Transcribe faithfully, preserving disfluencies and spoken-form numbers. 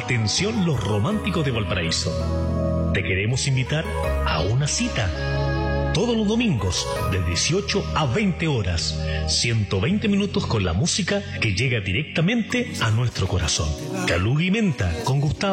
Atención los románticos de Valparaíso. Te queremos invitar a una cita. Todos los domingos, de dieciocho a veinte horas, ciento veinte minutos con la música que llega directamente a nuestro corazón. Caluga y Menta, con Gustavo.